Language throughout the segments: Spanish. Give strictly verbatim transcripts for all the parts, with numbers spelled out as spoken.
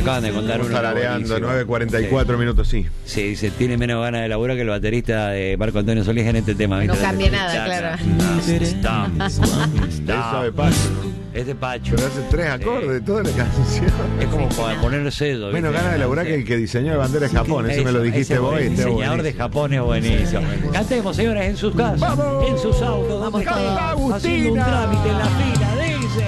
acaban de contar uno. Tarareando, nueve cuarenta y cuatro sí. minutos, sí. Sí, dice, tiene menos ganas de laburar que el baterista de Marco Antonio Solís en este tema. No cambia nada, claro. Eso de Pacho. Es de Pacho. Pero hace tres acordes de toda la canción. Es como para poner el cedo. Menos ganas de laburar que el que diseñó la bandera de Japón. Eso, eso me lo dijiste vos. El diseñador de Japón es buenísimo. Cantemos, señores, en sus casas, ¡vamos! En sus autos, vamos todos haciendo un trámite en la fila. Dice: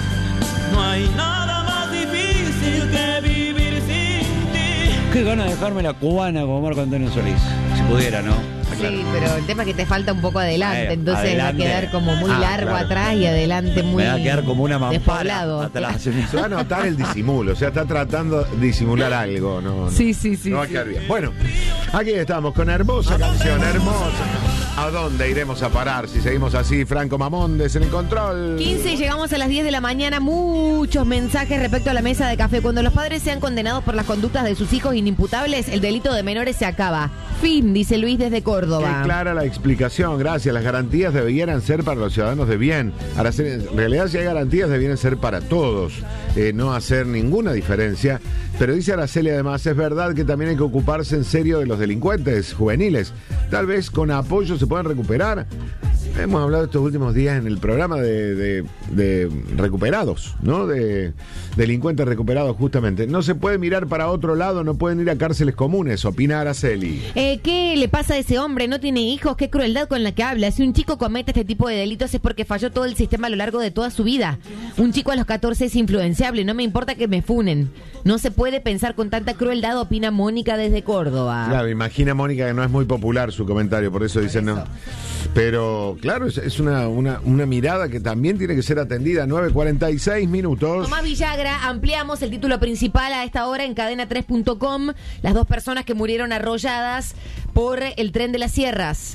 no hay nada más difícil que vivir sin ti. Qué ganas de dejarme la cubana como Marco Antonio Solís. Si pudiera, ¿no? Claro. Sí, pero el tema es que te falta un poco adelante, eh, entonces adelante. Va a quedar como muy ah, largo claro. atrás y adelante muy. Me va a quedar como una mampara atrás. Se va a notar el disimulo, o sea, está tratando de disimular algo, ¿no? no sí, sí, sí. No va sí. a quedar bien. Bueno, aquí estamos con hermosa canción, hermosa. ¿A dónde iremos a parar si seguimos así? Franco Mamondes en el control. quince, llegamos a las diez de la mañana. Muchos mensajes respecto a la mesa de café. Cuando los padres sean condenados por las conductas de sus hijos inimputables, el delito de menores se acaba. Fin, dice Luis desde Córdoba. Qué clara la explicación, gracias. Las garantías debieran ser para los ciudadanos de bien. Ahora, en realidad, si hay garantías, debieran ser para todos, eh, no hacer ninguna diferencia. Pero dice Araceli, además, es verdad que también hay que ocuparse en serio de los delincuentes juveniles. Tal vez con apoyo se puedan recuperar. Hemos hablado estos últimos días en el programa de, de, de recuperados, ¿no? De delincuentes recuperados, justamente. No se puede mirar para otro lado, no pueden ir a cárceles comunes, opina Araceli. Eh, ¿Qué le pasa a ese hombre? No tiene hijos, qué crueldad con la que habla. Si un chico comete este tipo de delitos es porque falló todo el sistema a lo largo de toda su vida. Un chico a los catorce es influenciable, no me importa que me funen. No se puede pensar con tanta crueldad, opina Mónica desde Córdoba. Claro, imagina Mónica que no es muy popular su comentario, por eso dice no. Pero claro, es, es una, una, una mirada que también tiene que ser atendida. Nueve cuarenta y seis minutos. Tomás Villagra, ampliamos el título principal a esta hora en cadena tres punto com. Las dos personas que murieron arrolladas por el tren de las sierras.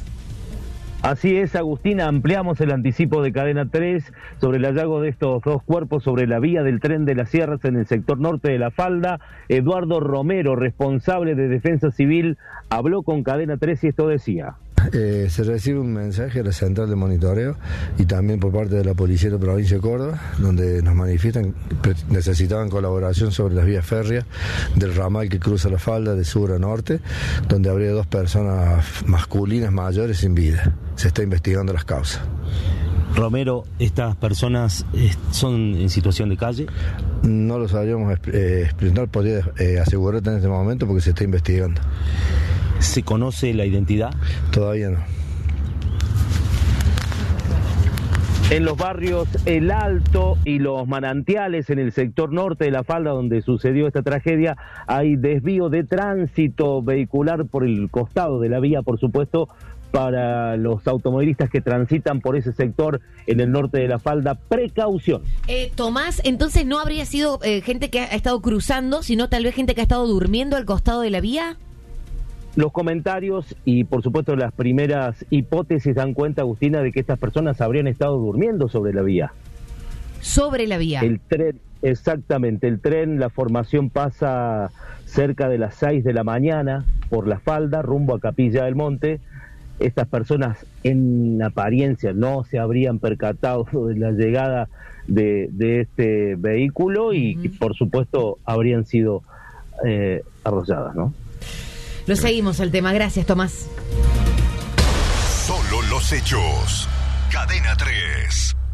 Así es, Agustina, ampliamos el anticipo de Cadena tres sobre el hallazgo de estos dos cuerpos sobre la vía del tren de las sierras en el sector norte de La Falda. Eduardo Romero, responsable de Defensa Civil, habló con Cadena tres y esto decía. Eh, se recibe un mensaje de la central de monitoreo y también por parte de la Policía de la Provincia de Córdoba, donde nos manifiestan que necesitaban colaboración sobre las vías férreas del ramal que cruza La Falda de sur a norte, donde habría dos personas masculinas mayores sin vida. Se está investigando las causas. Romero, ¿estas personas son en situación de calle? No lo sabíamos eh, explicar, podría eh, asegurarte en este momento porque se está investigando. ¿Se conoce la identidad? Todavía no. En los barrios El Alto y Los Manantiales, en el sector norte de La Falda, donde sucedió esta tragedia, hay desvío de tránsito vehicular por el costado de la vía, por supuesto, para los automovilistas que transitan por ese sector en el norte de La Falda. Precaución. Eh, Tomás, entonces no habría sido eh, gente que ha estado cruzando, sino tal vez gente que ha estado durmiendo al costado de la vía. Los comentarios y, por supuesto, las primeras hipótesis dan cuenta, Agustina, de que estas personas habrían estado durmiendo sobre la vía. Sobre la vía. El tren, exactamente. El tren, la formación pasa cerca de las seis de la mañana por La Falda, rumbo a Capilla del Monte. Estas personas, en apariencia, no se habrían percatado de la llegada de, de este vehículo y, uh-huh. y, por supuesto, habrían sido eh, arrolladas, ¿no? Lo seguimos el tema. Gracias, Tomás. Solo los hechos. Cadena tres.